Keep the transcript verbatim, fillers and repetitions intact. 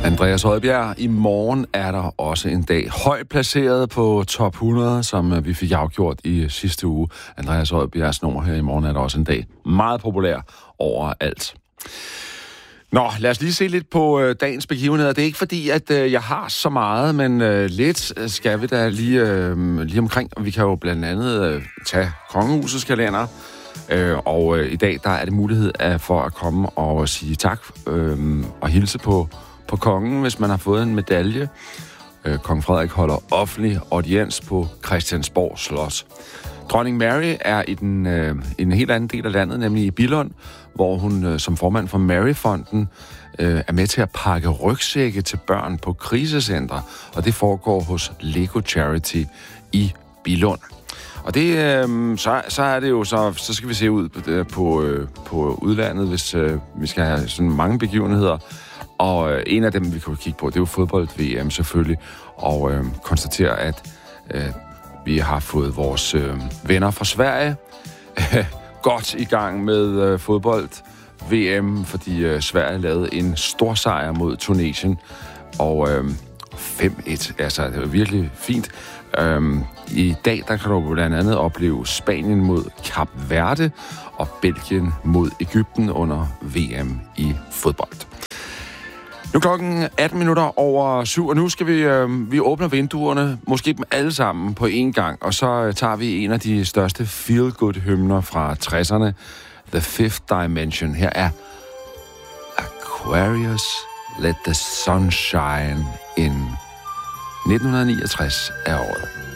Andreas Oddbjerg, i morgen er der også en dag højt placeret på top hundrede, som vi fik afgjort i sidste uge. Andreas Oddbjergs nummer her i morgen er der også en dag meget populær overalt. Nå, lad os lige se lidt på øh, dagens begivenheder. Det er ikke fordi, at øh, jeg har så meget, men øh, lidt skal vi da lige, øh, lige omkring. Vi kan jo blandt andet øh, tage Kongehusets kalender. Øh, og øh, i dag der er det mulighed af, for at komme og sige tak øh, og hilse på, på kongen, hvis man har fået en medalje. Øh, Kong Frederik holder offentlig audiens på Christiansborg Slot. Dronning Mary er i, den, øh, i en helt anden del af landet, nemlig i Billund, hvor hun øh, som formand for Maryfonden øh, er med til at pakke rygsække til børn på krisecentre, og det foregår hos Lego Charity i Billund. Og det, øh, så, så er det jo så, så skal vi se ud på, på, øh, på udlandet, hvis øh, vi skal have sådan mange begivenheder. Og øh, en af dem, vi kan kigge på, det er jo fodbold-V M selvfølgelig, og øh, konstatere, at øh, vi har fået vores øh, venner fra Sverige godt i gang med øh, fodbold-V M, fordi øh, Sverige lavede en stor sejr mod Tunesien, og øh, fem et, altså det var virkelig fint. Øh, I dag, der kan du blandt andet opleve Spanien mod Kap Verde, og Belgien mod Egypten under V M i fodbold. Nu er klokken atten minutter over syv, og nu skal vi, øh, vi åbner vinduerne, måske dem alle sammen på én gang, og så tager vi en af de største feel-good-hymner fra tresserne, The Fifth Dimension. Her er Aquarius, Let the Sun Shine In. nitten niogtres er året.